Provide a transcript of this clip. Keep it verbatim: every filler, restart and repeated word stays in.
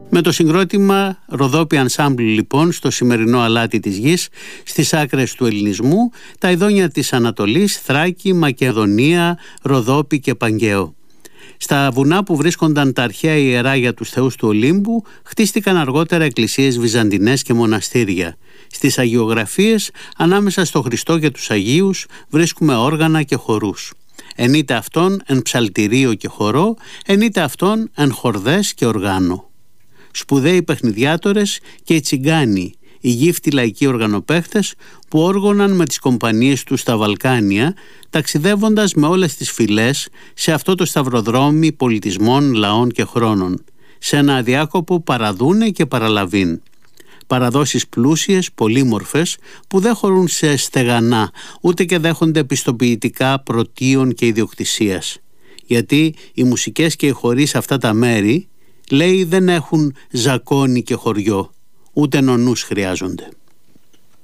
Με το συγκρότημα Ροδόπη Ενσάμπλ λοιπόν στο σημερινό αλάτι της γης, στις άκρες του ελληνισμού, τα ειδόνια της Ανατολής, Θράκη, Μακεδονία, Ροδόπη και Παγκαίο. Στα βουνά που βρίσκονταν τα αρχαία ιερά για τους θεούς του Ολύμπου, χτίστηκαν αργότερα εκκλησίες βυζαντινές και μοναστήρια. Στις αγιογραφίες, ανάμεσα στο Χριστό και τους Αγίους, βρίσκουμε όργανα και χορούς. Ενείται αυτόν εν ψαλτηρίο και χορό, ενείται αυτόν εν χορδές και οργάνο. Σπουδαίοι παιχνιδιάτορες και οι τσιγκάνοι, οι γύφτοι λαϊκοί οργανοπαίχτες που όργωναν με τις κομπανίες τους στα Βαλκάνια, ταξιδεύοντας με όλες τις φυλές σε αυτό το σταυροδρόμι πολιτισμών, λαών και χρόνων, σε ένα αδιάκοπο παραδούνε και παραλαβήν. Παραδόσεις πλούσιες, πολύμορφες, που δεν χωρούν σε στεγανά, ούτε και δέχονται πιστοποιητικά πρωτείων και ιδιοκτησίας. Γιατί οι μουσικές και οι χοροί σε αυτά τα μέρη, λέει, δεν έχουν ζακόνι και χωριό, ούτε νονούς χρειάζονται.